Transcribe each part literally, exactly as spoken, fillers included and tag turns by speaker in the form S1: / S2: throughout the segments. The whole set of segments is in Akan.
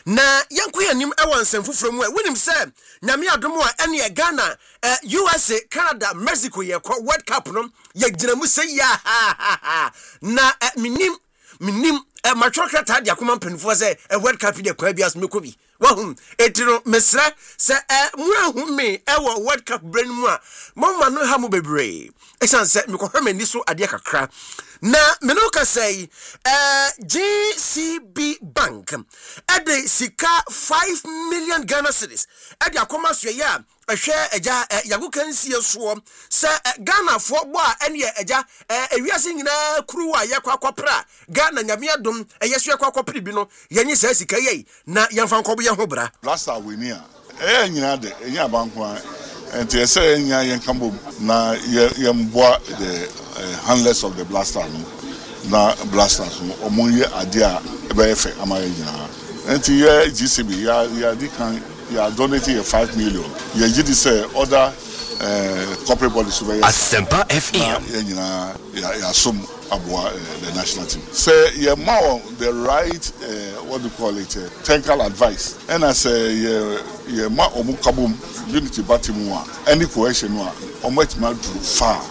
S1: na yanko yanim e won nsɛmfoforo mu a wonim sɛ nyame adom a ɛne Ghana eh, U S A Canada Mexico ye kɔ World Cup no ye gina mu sɛ ya na eh, minim minim eh, matwɔkra ta dia koma mpanifo sɛ eh, World Cup de kwa bias mekobi wahum etiro mesra sɛ eh, mu ahum me e wɔ World Cup brain mu a momma no ha mu bebre esan sɛ mekɔhwɛ mani so ade kakra na menoka say uh, G C B Bank ede sika five million Ghana cedis ede akoma so ya ehwe eja yago kansie so se Ghana fo bo a ene eja ewiase nyina kuru a yakwa kwapra Ghana nyame adom eyeso yakwa kwapri bi no yenye sa sika yei na yemfa nkobo ye ho bra
S2: last a we ni a eh nyina de enya banko a enti ese enya yen kambo na ye mboa the uh, handlers of the blaster na blasters omo ye ade a ebe fe amaye nyina enti ye G C B ya ya di kan ya donating five million ye gidi say other uh, corporate bodies over
S3: Asempa F M
S2: ye nyina ya ya sum aboa uh, the national team say ye ma the right uh, what do you call it uh, technical advice and I say ye ye ma omu kabum unity batimu a any cohesion a omo etima do far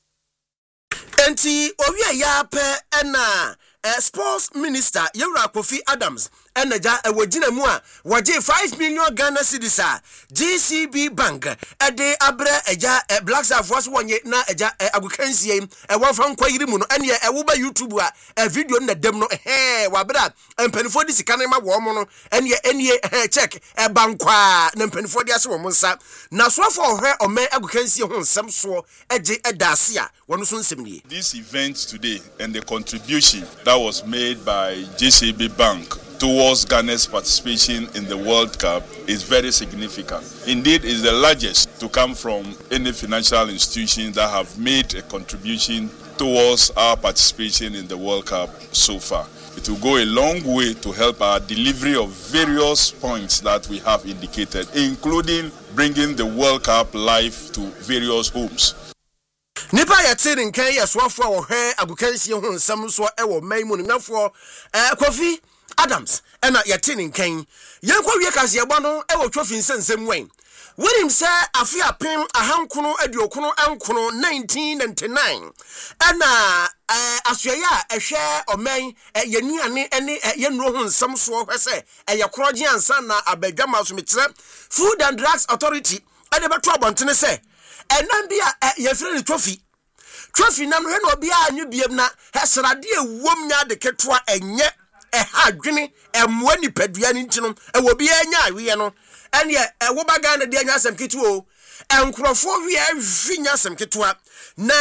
S1: enti owi ya pe na uh, sports minister Yewura Kofi Adams enaja ewogina mu a woje five million Ghana cedis a G C B Bank ede abre eja uh, Black Stars Force wonye na eja uh, agukansie e wonfa nkwayiri mu no ene e wo ba YouTube a uh, video na dem no eh wabra mpanifo di sika na ma wo mo no ene ene uh, check e bankwa na mpanifo di ase wo nsa na so afọ ohwe omen agukansie ho nsem so eje edase a wono so nsem nie.
S4: This event today and the contribution that was made by G C B Bank towards Ghana's participation in the World Cup is very significant. Indeed, it's the largest to come from any financial institution that have made a contribution towards our participation in the World Cup so far. It will go a long way to help our delivery of various points that we have indicated, including bringing the World Cup live to various homes.
S1: Nipa yetirin kan yeswafo wo hwe agukansie ho nsam so e wo maimu nafo eh Kofi Adams ena yetirin kan yenkwa wie kase yebo no e wo twofi nsensem wen wonim se afi apem ahankono adiokono ankono nineteen ninety-nine ena eh asoya ehwe omen yenuane ene yenuro ho nsam so hwese eyekroje ansa na abadwama so mekyere Food and Drugs Authority ade beto abontene se enam bia yefre ni trophy trophy nam he no bia anyu biem na hesrade ewom nya de ketwa enye eha adwene emwa ni padua ni ntino ewo bia nya awie no ene e wo baga na de anya asem ketuo enkrofo hwe ahwi nya asem ketwa na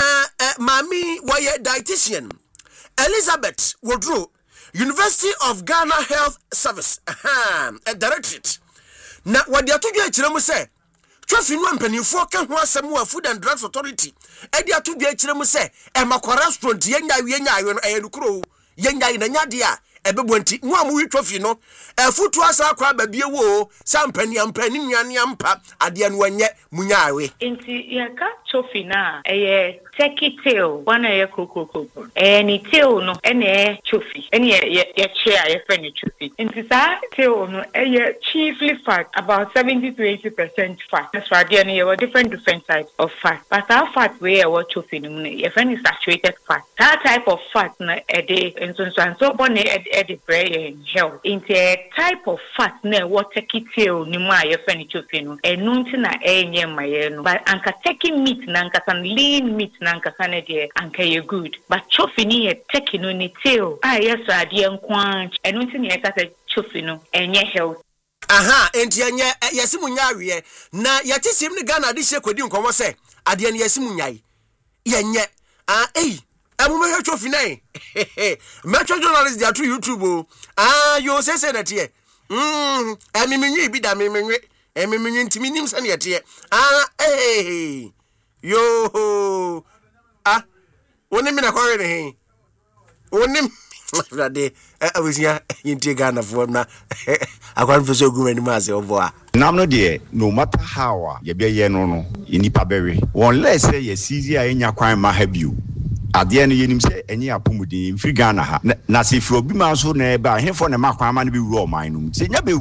S1: mami waye dietitian Elizabeth Wodro University of Ghana Health Service aha a directorate na wadi atodwa akire mu se trophy no mpanifo ka ho asem wa Food and Drugs Authority edi atodwa akire mu se e makwa restaurant yenya awie nya awie no ayedukuro yenya ina nya de a ebebonti mu amu trophy no efutu asa kwa babie wo sampani ampani nwane ampa ade no anye munya awe
S5: enti yaka trophy na eye take tail one eye kokokoko eh ni tail no ene trophy ene ye ye chair ye friend trophy enti sa tail no eye chiefly fat about seventy to eighty percent fat that's why there ne ye different different types of fat but our fat we ye what trophy no ye friend is saturated fat that type of fat na ede enso so so bone ede brain health into a type of fat na what take tail ni mu aye friend trophy no enu nti na enye maye no but anka taking meat na anka san lean meat na anka san de anka ye good but trophy ni ye take no ni tail ah yes ade nkwan enu nti na ye ka say trophy no enye health
S1: aha enti enye yesimu nyawe na yetisim ni Ghana de shekwedi nkomo se ade ne yesimu nyai yenye ah eh amu me trophy nai metro journalist dia to YouTube o ah yo say say na tie mm emiminyi bi da memenwe emiminyi ntimi nim se na tie ah eh yo ah woni me na kware ne he woni brade abusia yintie Ghana for na akwan feso ogumani maase oboa
S6: nam no de no matter how ye be ye no no inipa bewe won let say ye sizi a enya kwan ma ha biu ade no yenim se enye apomudin mfiri Ghana ha na se fro bi ma so na e ba henfo na makwan ma no be wuro oman no se nya be